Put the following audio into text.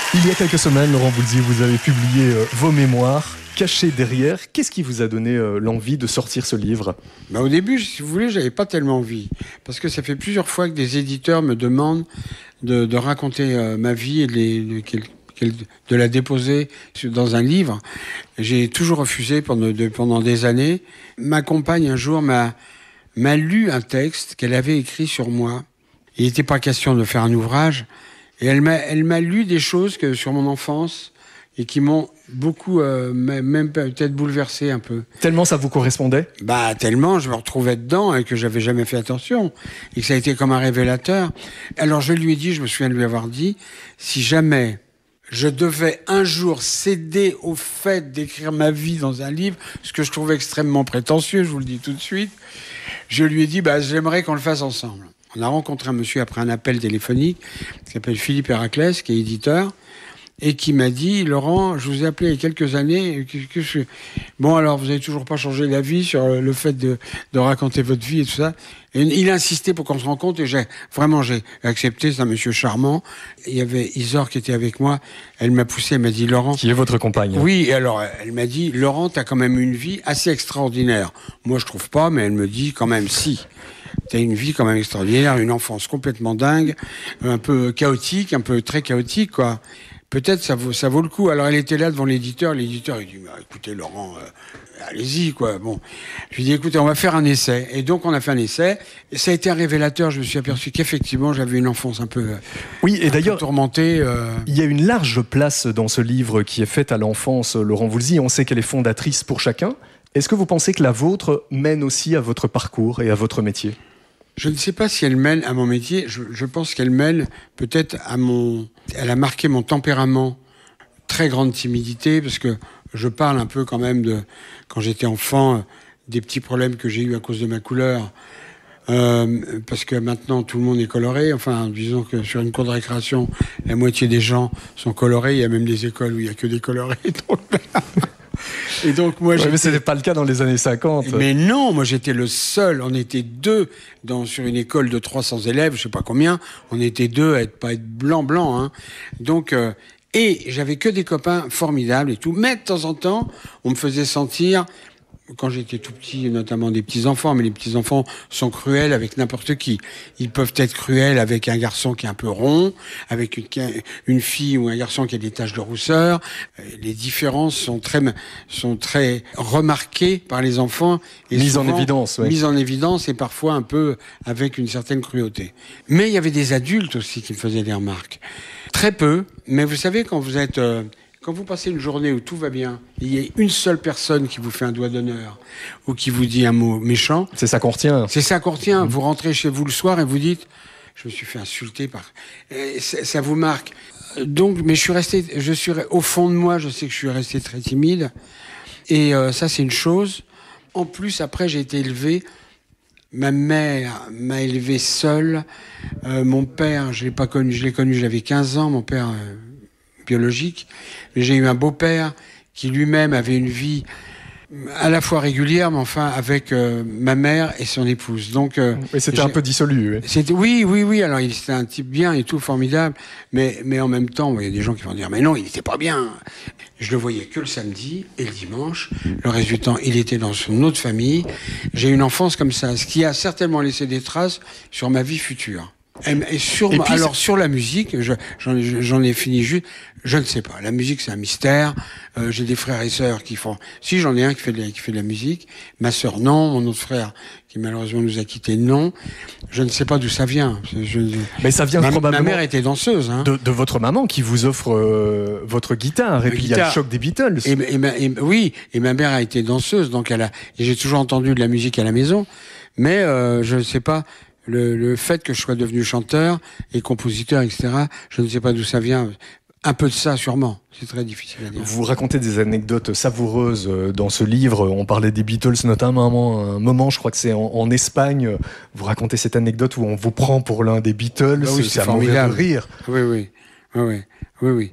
Il y a quelques semaines, Laurent Voulzy, vous avez publié vos mémoires. Cachés derrière, qu'est-ce qui vous a donné l'envie de sortir ce livre ? Au début, si vous voulez, j'avais pas tellement envie. Parce que ça fait plusieurs fois que des éditeurs me demandent de raconter ma vie et de la déposer dans un livre. J'ai toujours refusé pendant des années. Ma compagne, un jour, m'a lu un texte qu'elle avait écrit sur moi. Il n'était pas question de faire un ouvrage. Et elle m'a lu des choses sur mon enfance et qui m'ont beaucoup, même peut-être bouleversé un peu. Tellement ça vous correspondait ? Tellement, je me retrouvais dedans et que j'avais jamais fait attention. Et que ça a été comme un révélateur. Alors je lui ai dit, je me souviens de lui avoir dit, si jamais je devais un jour céder au fait d'écrire ma vie dans un livre, ce que je trouvais extrêmement prétentieux, je vous le dis tout de suite, je lui ai dit, j'aimerais qu'on le fasse ensemble. On a rencontré un monsieur après un appel téléphonique qui s'appelle Philippe Héraclès, qui est éditeur, et qui m'a dit, Laurent, je vous ai appelé il y a quelques années. Bon, alors, vous n'avez toujours pas changé d'avis sur le fait de raconter votre vie et tout ça. Et il a insisté pour qu'on se rencontre et j'ai accepté. C'est un monsieur charmant. Il y avait Isor qui était avec moi. Elle m'a poussé, elle m'a dit, Laurent. Qui est votre compagne ? Oui, et alors, elle m'a dit, Laurent, t'as quand même une vie assez extraordinaire. Moi, je trouve pas, mais elle me dit quand même si. T'as une vie quand même extraordinaire, une enfance complètement dingue, un peu chaotique, un peu très chaotique, quoi. Peut-être ça vaut le coup. Alors elle était là devant l'éditeur il dit écoutez Laurent, allez-y quoi. Bon, je lui ai dit écoutez, on va faire un essai. Et donc on a fait un essai. Et ça a été un révélateur. Je me suis aperçu qu'effectivement j'avais une enfance un peu tourmentée. Il y a une large place dans ce livre qui est faite à l'enfance, Laurent Voulzy. On sait qu'elle est fondatrice pour chacun. Est-ce que vous pensez que la vôtre mène aussi à votre parcours et à votre métier ? Je ne sais pas si elle mène à mon métier. Je pense qu'elle mène peut-être Elle a marqué mon tempérament. Très grande timidité, parce que je parle un peu quand même de, quand j'étais enfant, des petits problèmes que j'ai eus à cause de ma couleur. Parce que maintenant, tout le monde est coloré. Enfin, disons que sur une cour de récréation, la moitié des gens sont colorés. Il y a même des écoles où il n'y a que des colorés. Et donc moi, mais ce n'était pas le cas dans les années 50. Mais non, moi j'étais le seul. On était deux sur une école de 300 élèves, je sais pas combien. On était deux à pas être blanc, hein. Donc et j'avais que des copains formidables et tout. Mais de temps en temps, on me faisait sentir, quand j'étais tout petit, notamment des petits-enfants, mais les petits-enfants sont cruels avec n'importe qui. Ils peuvent être cruels avec un garçon qui est un peu rond, avec une fille ou un garçon qui a des taches de rousseur. Les différences sont très remarquées par les enfants. Et mises en évidence, oui. Mises en évidence et parfois un peu avec une certaine cruauté. Mais il y avait des adultes aussi qui me faisaient des remarques. Très peu, mais vous savez, quand vous passez une journée où tout va bien, il y a une seule personne qui vous fait un doigt d'honneur ou qui vous dit un mot méchant. C'est ça qu'on retient. C'est ça qu'on retient. Vous rentrez chez vous le soir et vous dites, je me suis fait insulter ça vous marque. Donc, mais au fond de moi, je sais que je suis resté très timide. Et ça, c'est une chose. En plus, après, j'ai été élevé. Ma mère m'a élevé seule. Mon père, je l'ai connu, j'avais 15 ans. Mon père, biologique, mais j'ai eu un beau-père qui lui-même avait une vie à la fois régulière, mais enfin avec ma mère et son épouse. Donc, et c'était un peu dissolu. Oui. Alors c'était un type bien et tout, formidable, mais en même temps, il y a des gens qui vont dire, mais non, il n'était pas bien. Je le voyais que le samedi et le dimanche. Le reste du temps, il était dans son autre famille. J'ai eu une enfance comme ça, ce qui a certainement laissé des traces sur ma vie future. Et sur la musique, j'en ai fini juste. Je ne sais pas. La musique, c'est un mystère. J'ai des frères et sœurs qui font. Si, j'en ai un qui fait de la musique. Ma sœur, non. Mon autre frère, qui malheureusement nous a quittés, non. Je ne sais pas d'où ça vient. Mais ça vient probablement. Ma mère était danseuse, hein. De votre maman qui vous offre votre guitare. Et puis il y a le choc des Beatles. Oui. Et ma mère a été danseuse, donc j'ai toujours entendu de la musique à la maison. Mais je ne sais pas. Le fait que je sois devenu chanteur et compositeur, etc., je ne sais pas d'où ça vient. Un peu de ça, sûrement. C'est très difficile à dire. Vous racontez des anecdotes savoureuses dans ce livre. On parlait des Beatles, notamment un moment, je crois que c'est en Espagne. Vous racontez cette anecdote où on vous prend pour l'un des Beatles. Oui, c'est formidable. Rire. Oui.